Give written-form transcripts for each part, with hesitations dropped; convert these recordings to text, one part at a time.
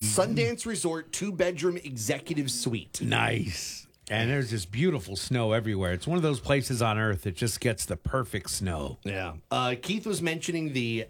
Sundance Resort 2-bedroom executive suite. Nice. And there's just beautiful snow everywhere. It's one of those places on Earth that just gets the perfect snow. Yeah. Keith was mentioning the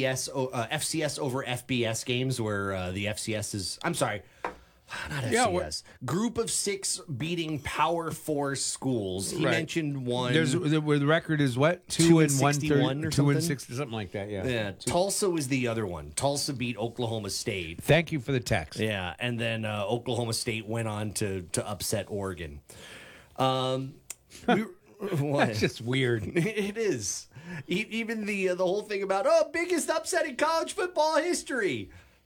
FCS over FBS games where the FCS is, I'm sorry, not FCS. Group of 6 beating Power 4 schools. He mentioned one. Where the record is what? 2 and 131 or 2 something? and 60, something like that, yeah. Yeah. Tulsa was the other one. Tulsa beat Oklahoma State. Thank you for the text. Yeah, and then Oklahoma State went on to upset Oregon. What? That's just weird. It is. Even the whole thing about biggest upset in college football history.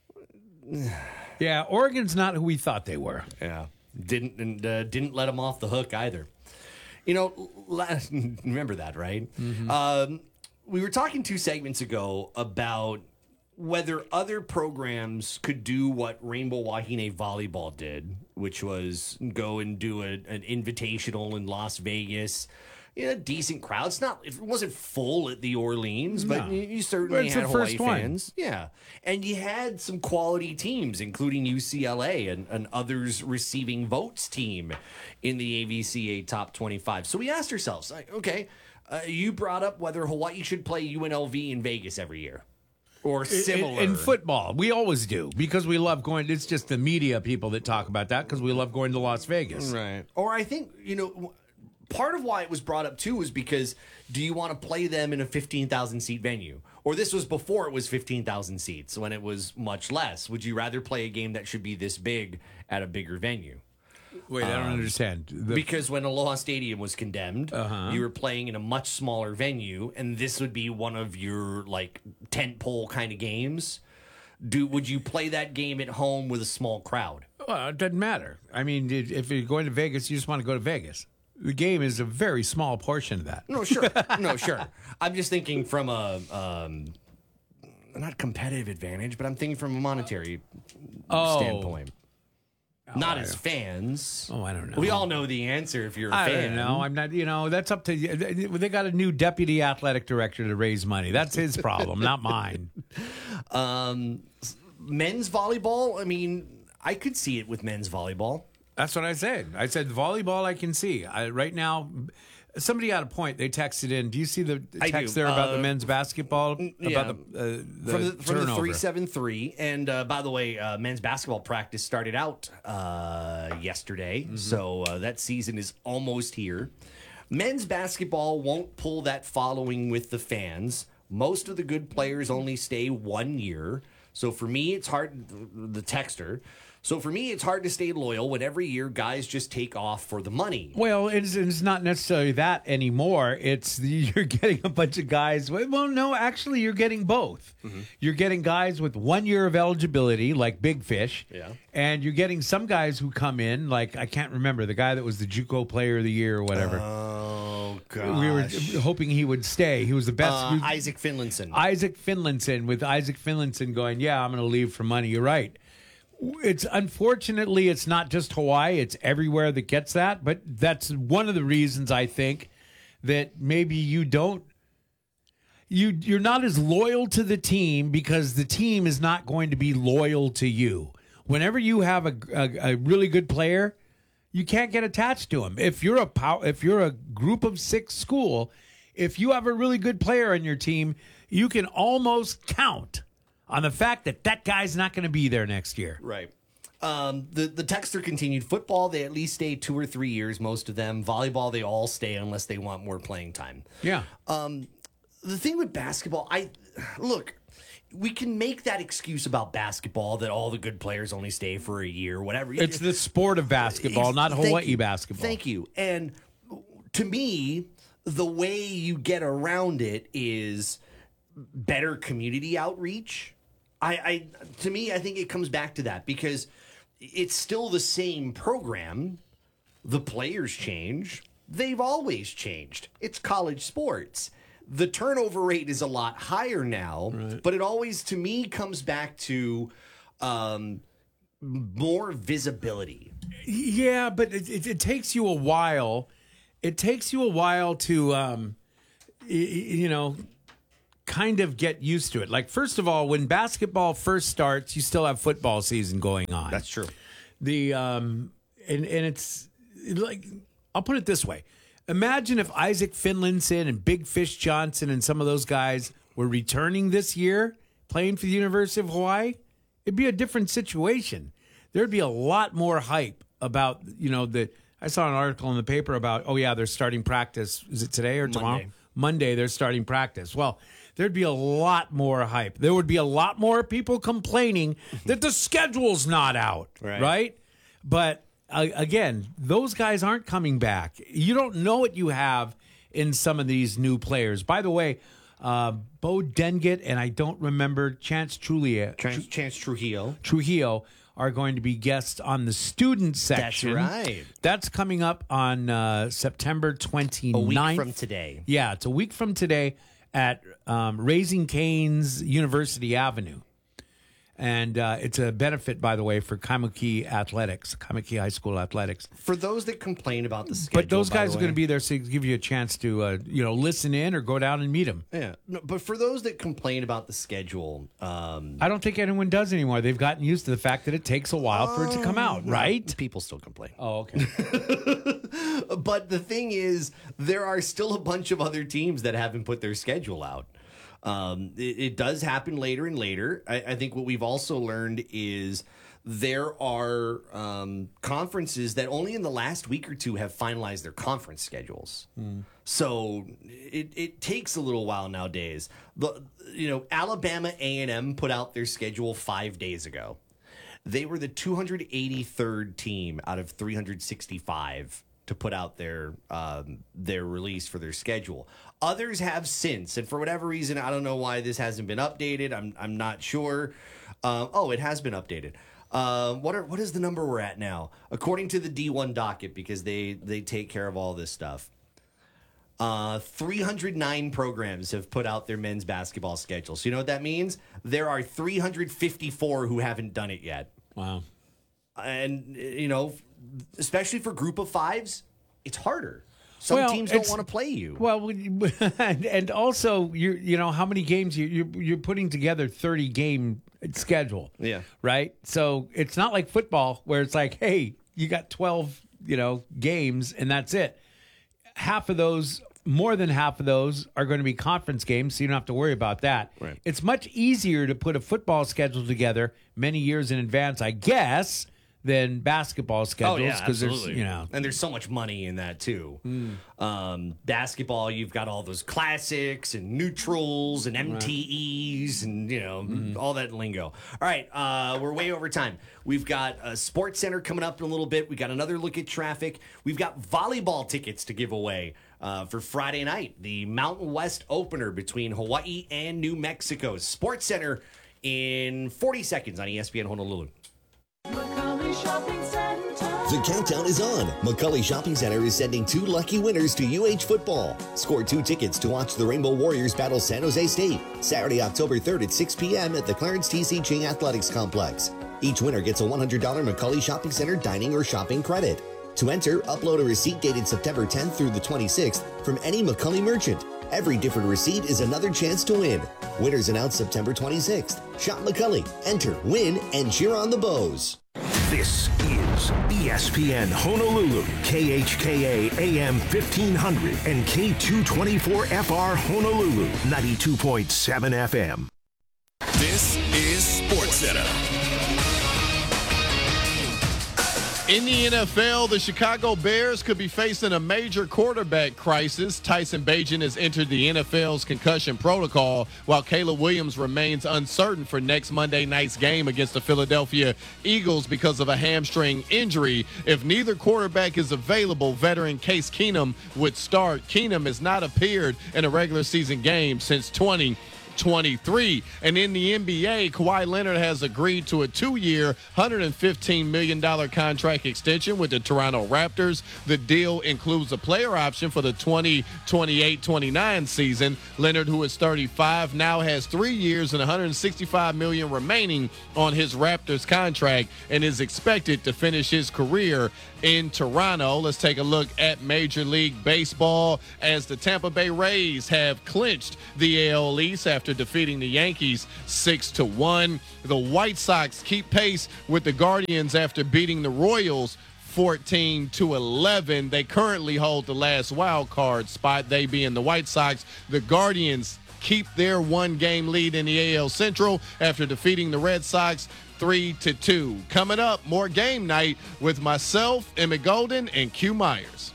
Yeah, Oregon's not who we thought they were. Yeah, didn't let them off the hook either. You know, remember that, right? Mm-hmm. We were talking 2 segments ago about whether other programs could do what Rainbow Wahine Volleyball did, which was go and do an invitational in Las Vegas. You know, decent crowd. It wasn't full at the Orleans, but you certainly had Hawaii fans. Yeah. And you had some quality teams, including UCLA and others receiving votes team in the AVCA Top 25. So we asked ourselves, okay, you brought up whether Hawaii should play UNLV in Vegas every year. Or similar. In football, we always do because we love going. It's just the media people that talk about that because we love going to Las Vegas. Right. Or I think, part of why it was brought up, too, was because do you want to play them in a 15,000-seat venue? Or this was before it was 15,000 seats, when it was much less. Would you rather play a game that should be this big at a bigger venue? Wait, I don't understand. Because when Aloha Stadium was condemned, you were playing in a much smaller venue, and this would be one of your, tent pole kind of games. Would you play that game at home with a small crowd? Well, it doesn't matter. I mean, if you're going to Vegas, you just want to go to Vegas. The game is a very small portion of that. No, sure. I'm just thinking from a not competitive advantage, but I'm thinking from a monetary standpoint. Not as fans. Oh, I don't know. We all know the answer if you're a fan. I don't know. I'm not, that's up to you. They got a new deputy athletic director to raise money. That's his problem, not mine. Men's volleyball, I mean, I could see it with men's volleyball. That's what I said. I said volleyball I can see. Right now, somebody had a point. They texted in. Do you see the text there about the men's basketball? About the from the 373. And by the way, men's basketball practice started out yesterday. So that season is almost here. Men's basketball won't pull that following with the fans. Most of the good players only stay 1 year. So for me, it's hard. The texter. So for me, it's hard to stay loyal when every year guys just take off for the money. Well, it's not necessarily that anymore. It's you're getting a bunch of guys. Well, no, actually, you're getting both. Mm-hmm. You're getting guys with 1 year of eligibility, like Big Fish. Yeah. And you're getting some guys who come in, like, I can't remember, the guy that was the JUCO Player of the Year or whatever. Oh, gosh. We were hoping he would stay. He was the best. Isaac Finlinson. With Isaac Finlinson going, yeah, I'm going to leave for money. You're right. Unfortunately, it's not just Hawaii. It's everywhere that gets that. But that's one of the reasons I think that maybe you're not as loyal to the team because the team is not going to be loyal to you. Whenever you have a really good player, you can't get attached to him. If you're a group of 6 school, if you have a really good player on your team, you can almost count on the fact that guy's not going to be there next year. Right. The texter continued. Football, they at least stay 2 or 3 years, most of them. Volleyball, they all stay unless they want more playing time. Yeah. The thing with basketball, we can make that excuse about basketball that all the good players only stay for a year, whatever. It's the sport of basketball, not Hawaii basketball. Thank you. And to me, the way you get around it is better community outreach. To me, I think it comes back to that because it's still the same program. The players change. They've always changed. It's college sports. The turnover rate is a lot higher now, right. But it always, to me, comes back to more visibility. Yeah, but it takes you a while. It takes you a while to, kind of get used to it. Like, first of all, when basketball first starts, you still have football season going on. That's true. The and it's like, I'll put it this way. Imagine if Isaac Finlinson and Big Fish Johnson and some of those guys were returning this year playing for the University of Hawaii. It'd be a different situation. There'd be a lot more hype about, I saw an article in the paper about, they're starting practice. Is it today or tomorrow? Monday, they're starting practice. Well, there'd be a lot more hype. There would be a lot more people complaining that the schedule's not out, right? But again, those guys aren't coming back. You don't know what you have in some of these new players. By the way, Bo Dengit and I don't remember Chance Trujillo are going to be guests on the student section. That's right. That's coming up on September 29th. A week from today. Yeah, it's a week from today at Raising Cane's University Avenue. And it's a benefit, by the way, for Kaimuki High School Athletics. For those that complain about the schedule, but those guys are going to be there to give you a chance to, listen in or go down and meet them. Yeah, no, but for those that complain about the schedule, I don't think anyone does anymore. They've gotten used to the fact that it takes a while for it to come out, right? People still complain. Oh, okay. But the thing is, there are still a bunch of other teams that haven't put their schedule out. It does happen later and later. I think what we've also learned is there are conferences that only in the last week or two have finalized their conference schedules. So it takes a little while nowadays. Alabama A&M put out their schedule 5 days ago. They were the 283rd team out of 365 to put out their release for their schedule. Others have since, and for whatever reason, I don't know why this hasn't been updated. I'm not sure. It has been updated. What is the number we're at now? According to the D1 docket, because they take care of all this stuff. 309 programs have put out their men's basketball schedule. So you know what that means? There are 354 who haven't done it yet. Wow. And, especially for group of fives, it's harder. Some teams don't want to play you. Well, and also, how many games you're putting together 30 game schedule. Yeah. Right. So it's not like football where it's like, hey, you got 12, games and that's it. More than half of those are going to be conference games, so you don't have to worry about that. Right. It's much easier to put a football schedule together many years in advance, I guess, than basketball schedules, because there's and there's so much money in that too. Basketball, you've got all those classics and neutrals and MTEs and all that lingo. All right, we're way over time. We've got a Sports Center coming up in a little bit. We got another look at traffic. We've got volleyball tickets to give away for Friday night, the Mountain West opener between Hawaii and New Mexico. Sports Center in 40 seconds on ESPN Honolulu. The countdown is on. McCully Shopping Center is sending 2 lucky winners to UH football. Score 2 tickets to watch the Rainbow Warriors battle San Jose State Saturday, October 3rd at 6 p.m. at the Clarence T.C. Ching Athletics Complex. Each winner gets a $100 McCully Shopping Center dining or shopping credit. To enter, upload a receipt dated September 10th through the 26th from any McCully merchant. Every different receipt is another chance to win. Winners announced September 26th. Shop McCully, enter, win, and cheer on the Bows. This is ESPN Honolulu, KHKA AM 1500 and K224FR Honolulu, 92.7 FM. This is SportsCenter. In the NFL, the Chicago Bears could be facing a major quarterback crisis. Tyson Bagent has entered the NFL's concussion protocol, while Caleb Williams remains uncertain for next Monday night's game against the Philadelphia Eagles because of a hamstring injury. If neither quarterback is available, veteran Case Keenum would start. Keenum has not appeared in a regular season game since 2023. And in the NBA, Kawhi Leonard has agreed to a 2-year, $115 million contract extension with the Toronto Raptors. The deal includes a player option for the 2028-29 season. Leonard, who is 35, now has 3 years and $165 million remaining on his Raptors contract and is expected to finish his career in Toronto. Let's take a look at Major League Baseball as the Tampa Bay Rays have clinched the AL East after after defeating the Yankees 6-1. The White Sox keep pace with the Guardians after beating the Royals 14-11. They currently hold the last wild card spot, they being the White Sox. The Guardians keep their one-game lead in the AL Central after defeating the Red Sox 3-2. Coming up, more game night with myself, Emmett Golden, and Q Myers.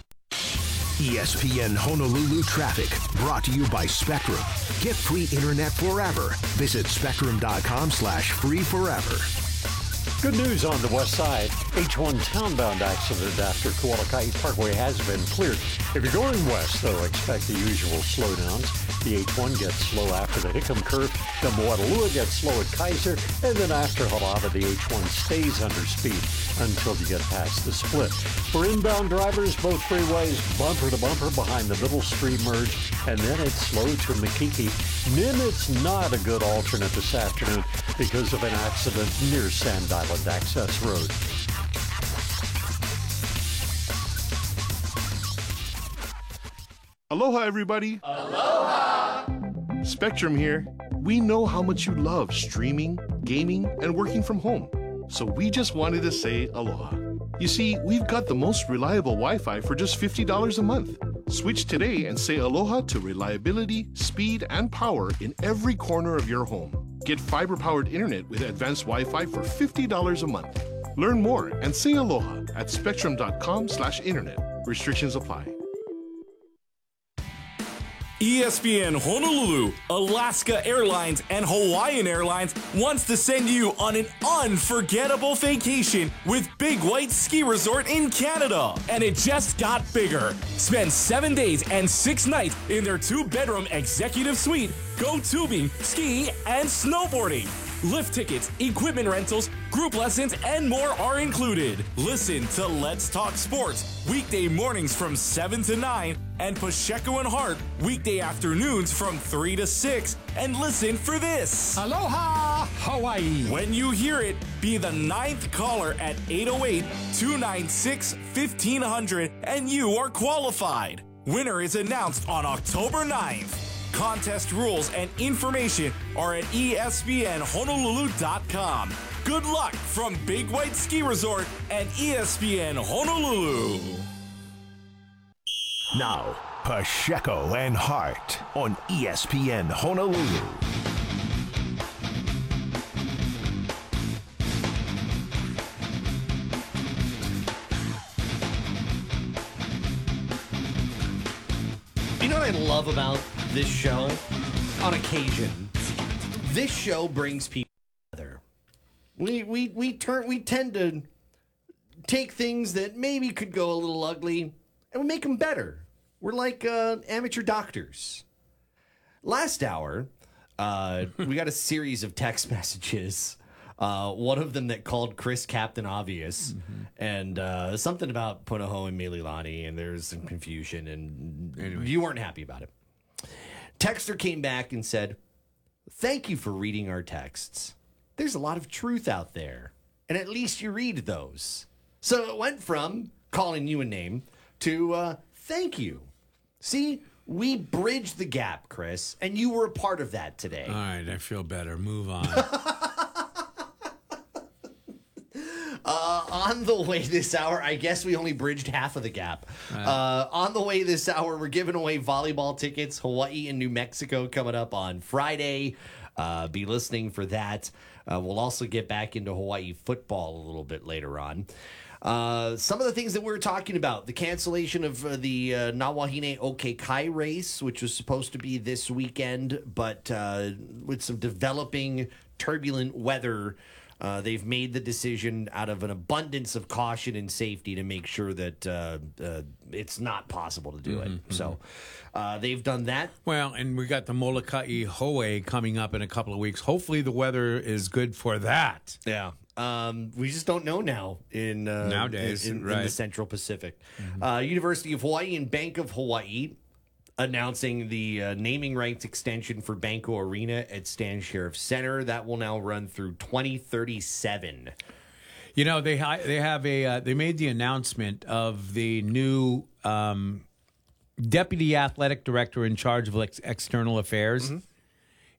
ESPN Honolulu Traffic, brought to you by Spectrum. Get free internet forever. Visit spectrum.com/free forever. Good news on the west side. H1 townbound accident after Kualakai Parkway has been cleared. If you're going west, though, expect the usual slowdowns. The H1 gets slow after the Hickam curve. The Moetalua gets slow at Kaiser. And then after Halava, the H1 stays under speed until you get past the split. For inbound drivers, both freeways bumper to bumper behind the Middle Street merge. And then it's slow to Makiki. Nimitz not a good alternate this afternoon because of an accident near Sand Island Access Road. Aloha, everybody. Aloha. Spectrum here. We know how much you love streaming, gaming, and working from home. So we just wanted to say aloha. You see, we've got the most reliable Wi-Fi for just $50 a month. Switch today and say aloha to reliability, speed, and power in every corner of your home. Get fiber-powered internet with advanced Wi-Fi for $50 a month. Learn more and say aloha at spectrum.com/internet. Restrictions apply. ESPN Honolulu, Alaska Airlines, and Hawaiian Airlines wants to send you on an unforgettable vacation with Big White Ski Resort in Canada. And it just got bigger. Spend 7 days and 6 nights in their 2-bedroom executive suite. Go tubing, ski, and snowboarding. Lift tickets, equipment rentals, group lessons, and more are included. Listen to Let's Talk Sports weekday mornings from 7 to 9 and Pacheco and Hart weekday afternoons from 3 to 6. And listen for this. Aloha, Hawaii. When you hear it, be the 9th caller at 808-296-1500 and you are qualified. Winner is announced on October 9th. Contest rules and information are at ESPNHonolulu.com. Good luck from Big White Ski Resort and ESPN Honolulu. Now, Pacheco and Hart on ESPN Honolulu. You know what I love about this show? On occasion, this show brings people together. We tend to take things that maybe could go a little ugly and we make them better. We're like amateur doctors. Last hour, we got a series of text messages. One of them that called Chris Captain Obvious, and something about Punahou and Mililani, and there's some confusion, and anyway, you weren't happy about it. Texter came back and said, "Thank you for reading our texts. There's a lot of truth out there, and at least you read those." So it went from calling you a name to thank you. See, we bridged the gap, Chris, and you were a part of that today. All right, I feel better. Move on. On the way this hour, I guess we only bridged half of the gap. On the way this hour, we're giving away volleyball tickets, Hawaii and New Mexico coming up on Friday. Be listening for that. We'll also get back into Hawaii football a little bit later on. Some of the things that we were talking about, the cancellation of the Nawahine Okekai race, which was supposed to be this weekend, but with some developing turbulent weather, they've made the decision out of an abundance of caution and safety to make sure that it's not possible to do it. So they've done that. Well, and we got the Molokai Hoe coming up in a couple of weeks. Hopefully the weather is good for that. Yeah. We just don't know now nowadays in the Central Pacific. University of Hawaii and Bank of Hawaii announcing the naming rights extension for Banco Arena at Stan Sheriff Center. That will now run through 2037. You know, they made the announcement of the new deputy athletic director in charge of external affairs.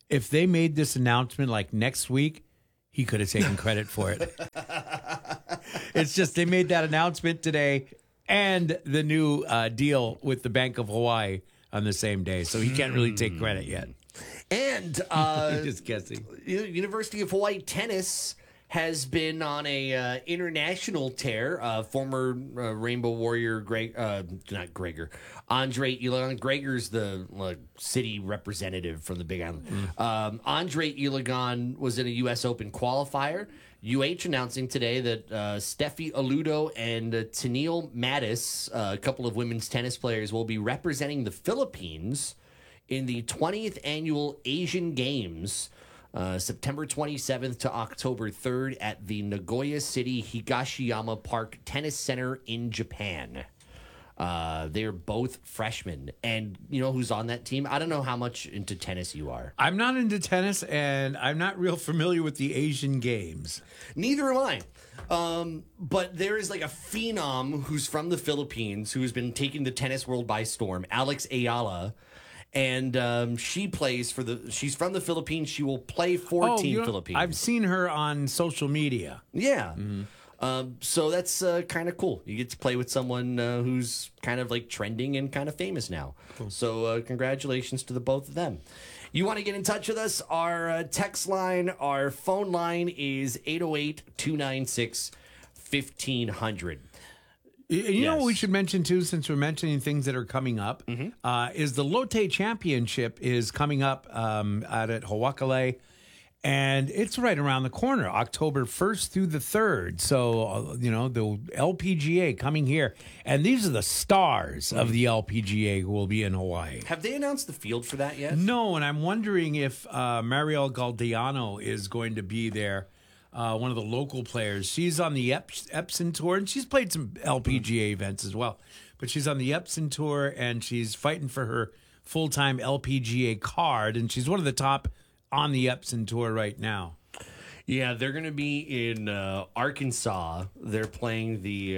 if they made this announcement like next week, he could have taken credit for it. It's just they made that announcement today and the new deal with the Bank of Hawaii on the same day. So he can't really take credit yet. And just guessing. University of Hawaii tennis has been on a international tear. Former Rainbow Warrior Andre Iligan. Gregor's the city representative from the Big Island. Andre Iligan was in a U.S. Open qualifier. UH announcing today that Steffi Aludo and Tennille Mattis, a couple of women's tennis players, will be representing the Philippines in the 20th annual Asian Games, September 27th to October 3rd at the Nagoya City Higashiyama Park Tennis Center in Japan. They're both freshmen. And you know who's on that team? I don't know how much into tennis you are. I'm not into tennis, and I'm not real familiar with the Asian Games. Neither am I. But there is like a phenom who's from the Philippines who has been taking the tennis world by storm, Alex Ayala. And she plays she's from the Philippines. She will play for Team Philippines. I've seen her on social media. Yeah. So that's kind of cool. You get to play with someone who's kind of like trending and kind of famous now. Cool. So congratulations to the both of them. You want to get in touch with us? Our text line, our phone line is 808-296-1500. You know what we should mention, too, since we're mentioning things that are coming up, is the Lotte Championship is coming up out at Hawakale, and it's right around the corner, October 1st through the 3rd. So, the LPGA coming here. And these are the stars of the LPGA who will be in Hawaii. Have they announced the field for that yet? No, and I'm wondering if Mariel Galdiano is going to be there. One of the local players. She's on the Epson Tour, and she's played some LPGA events as well. But she's on the Epson Tour, and she's fighting for her full-time LPGA card, and she's one of the top on the Epson Tour right now. Yeah, they're going to be in Arkansas. They're playing the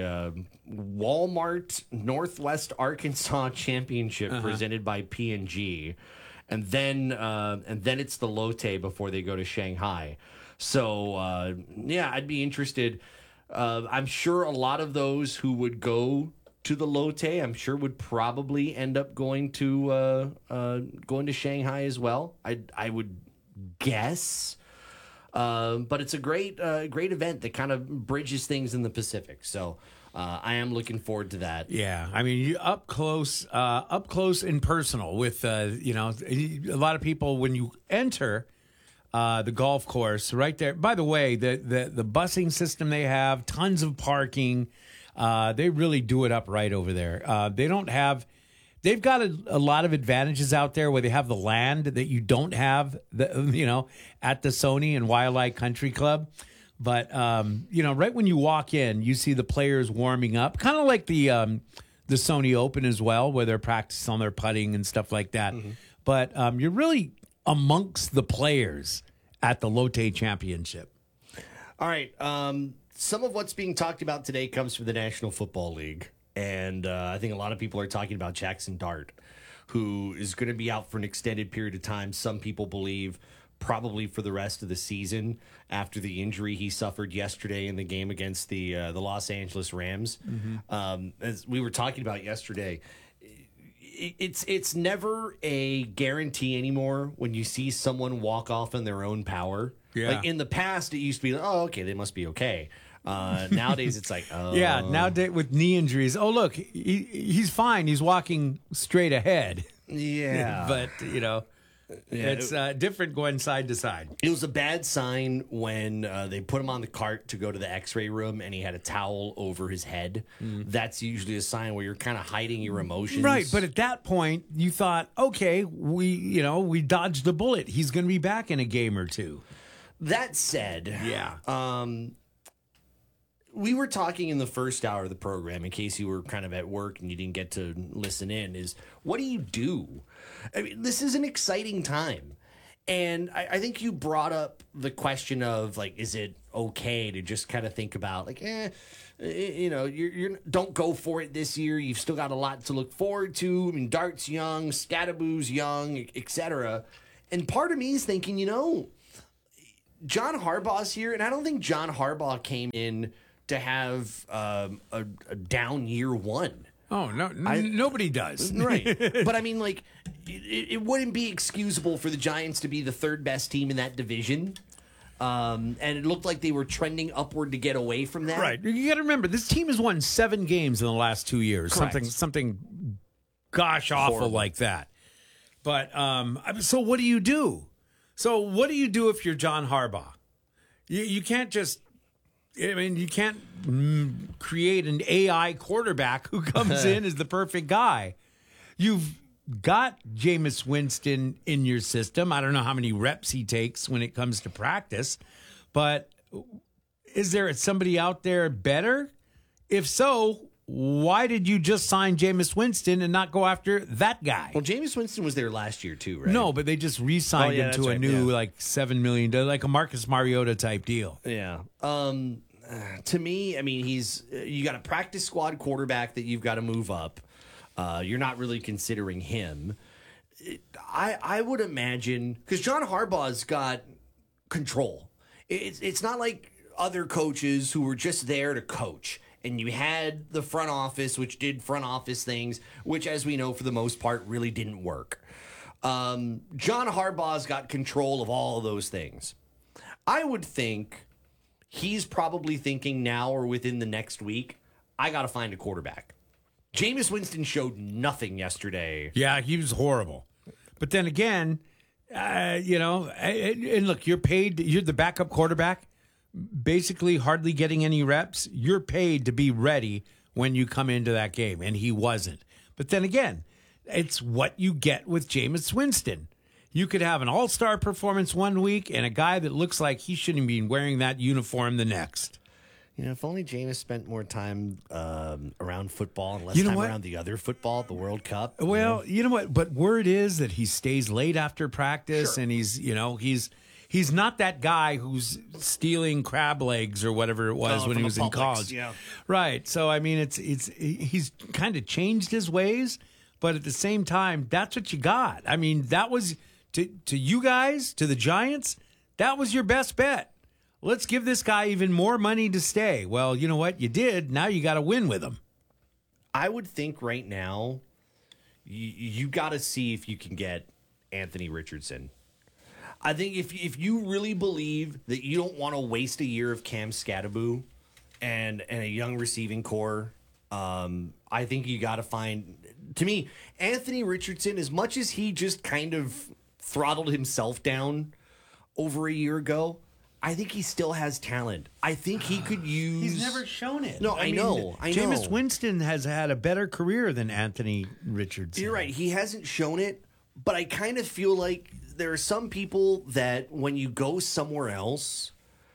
Walmart Northwest Arkansas Championship presented by P&G. And then it's the Lotte before they go to Shanghai. So, I'd be interested. I'm sure a lot of those who would go to the Lotte, I'm sure would probably end up going to Shanghai as well. I would guess. But it's a great event that kind of bridges things in the Pacific. So I am looking forward to that. Yeah, I mean, you up close and personal with a lot of people when you enter the golf course right there. By the way, the busing system they have, tons of parking. They really do it up right over there. They've got a lot of advantages out there where they have the land that you don't have, at the Sony and Waialae Country Club. But, right when you walk in, you see the players warming up, kind of like the Sony Open as well, where they're practicing on their putting and stuff like that. Mm-hmm. But you're really amongst the players at the Lotte Championship. All right. Some of what's being talked about today comes from the National Football League. And I think a lot of people are talking about Jackson Dart, who is going to be out for an extended period of time. Some people believe probably for the rest of the season after the injury he suffered yesterday in the game against the Los Angeles Rams. Mm-hmm. As we were talking about yesterday, it's never a guarantee anymore when you see someone walk off in their own power. Yeah. Like in the past, it used to be, oh, okay, they must be okay. Nowadays, it's like, oh. Yeah, nowadays with knee injuries, oh, look, he's fine. He's walking straight ahead. Yeah. But, it's different going side to side. It was a bad sign when they put him on the cart to go to the x-ray room and he had a towel over his head. That's usually a sign where you're kind of hiding your emotions. Right, but at that point, you thought, okay, we dodged the bullet. He's going to be back in a game or two. That said, yeah. We were talking in the first hour of the program, in case you were kind of at work and you didn't get to listen in, is what do you do? I mean, this is an exciting time. And I think you brought up the question of, like, is it okay to just kind of think about, like, you're don't go for it this year. You've still got a lot to look forward to. I mean, Dart's young, Scattaboo's young, etc. And part of me is thinking, John Harbaugh's here, and I don't think John Harbaugh came in to have a down year one. Oh, no, nobody does. Right. But I mean, like, it wouldn't be excusable for the Giants to be the third best team in that division. And it looked like they were trending upward to get away from that. Right. You got to remember, this team has won 7 games in the last 2 years. Correct. Something gosh awful Horrible. like that. But so what do you do? So what do you do if you're John Harbaugh? You can't just. I mean, you can't create an AI quarterback who comes in as the perfect guy. You've got Jameis Winston in your system. I don't know how many reps he takes when it comes to practice, but is there somebody out there better? If so, why did you just sign Jameis Winston and not go after that guy? Well, Jameis Winston was there last year too, right? No, but they just re-signed him to a new like $7 million, like a Marcus Mariota type deal. Yeah. To me, I mean, you got a practice squad quarterback that you've got to move up. You're not really considering him. I would imagine because John Harbaugh's got control. It's not like other coaches who were just there to coach. And you had the front office, which did front office things, which, as we know, for the most part, really didn't work. John Harbaugh's got control of all of those things. I would think he's probably thinking now or within the next week, I got to find a quarterback. Jameis Winston showed nothing yesterday. Yeah, he was horrible. But then again, and look, you're paid. You're the backup quarterback, basically hardly getting any reps. You're paid to be ready when you come into that game, and he wasn't. But then again, it's what you get with Jameis Winston. You could have an all-star performance one week and a guy that looks like he shouldn't be wearing that uniform the next. If only Jameis spent more time around football and less time around the other football, the World Cup. Well, you know what? But word is that he stays late after practice, and he's not that guy who's stealing crab legs or whatever it was when he was in college. Yeah. Right. So I mean, he's kind of changed his ways, but at the same time, that's what you got. I mean, that was to you guys, to the Giants, that was your best bet. Let's give this guy even more money to stay. Well, you know what? You did. Now you got to win with him. I would think right now you got to see if you can get Anthony Richardson. I think if you really believe that you don't want to waste a year of Cam Scatterbo and a young receiving core, I think you got to find, to me, Anthony Richardson, as much as he just kind of throttled himself down over a year ago, I think he still has talent. I think he could use... He's never shown it. No, I know. Jameis Winston has had a better career than Anthony Richardson. You're right. He hasn't shown it, but I kind of feel like there are some people that when you go somewhere else,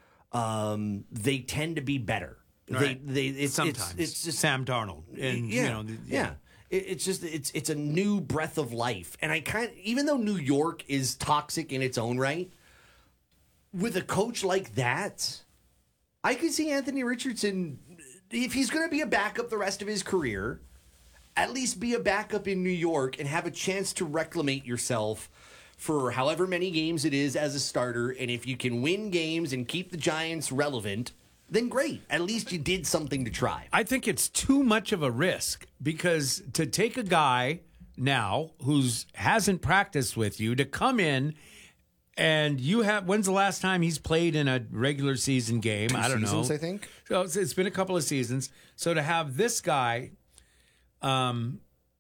they tend to be better. Right. Sometimes. It's just Sam Darnold. And, yeah. It's just it's a new breath of life. And I even though New York is toxic in its own right, with a coach like that, I could see Anthony Richardson, if he's going to be a backup the rest of his career, at least be a backup in New York and have a chance to reclimate yourself for however many games it is as a starter. And if you can win games and keep the Giants relevant, then great. At least you did something to try. I think it's too much of a risk because to take a guy now who hasn't practiced with you to come in and when's the last time he's played in a regular season game? I don't know. 2 seasons, I think. So it's been a couple of seasons. So to have this guy come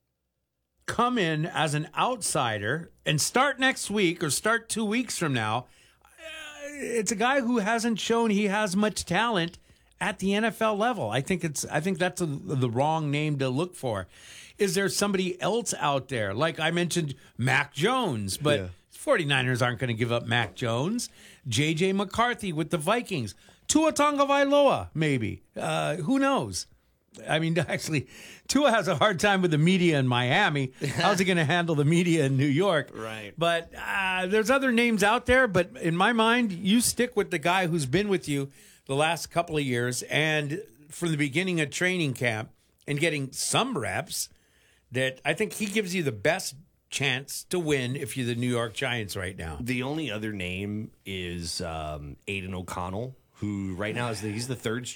in as an outsider and start next week or start 2 weeks from now, it's a guy who hasn't shown he has much talent at the NFL level. I think that's the wrong name to look for. Is there somebody else out there? Like I mentioned, Mac Jones, but... Yeah. 49ers aren't going to give up Mac Jones. J.J. McCarthy with the Vikings. Tua Tagovailoa, maybe. Who knows? I mean, actually, Tua has a hard time with the media in Miami. How's he going to handle the media in New York? Right. But there's other names out there. But in my mind, you stick with the guy who's been with you the last couple of years and from the beginning of training camp and getting some reps that I think he gives you the best chance to win if you're the New York Giants right now. The only other name is Aiden O'Connell, who right now he's the third